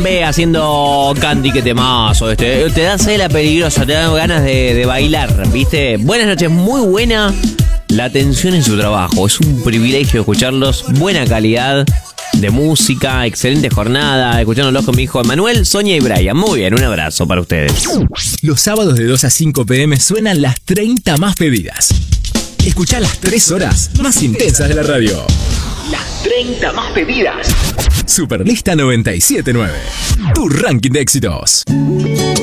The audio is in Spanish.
B haciendo Candy, que temazo este. Te da sed la peligrosa, te dan ganas de bailar, ¿viste? Buenas noches, muy buena la atención en su trabajo. Es un privilegio escucharlos, buena calidad de música, excelente jornada, escuchándolos con mi hijo Emanuel, Sonia y Brian. Muy bien, un abrazo para ustedes. Los sábados de 2 a 5 p.m. suenan las 30 más pedidas. Escuchá las 3 horas más intensas de la radio. Las 30 más pedidas. Superlista 97.9. Tu ranking de éxitos.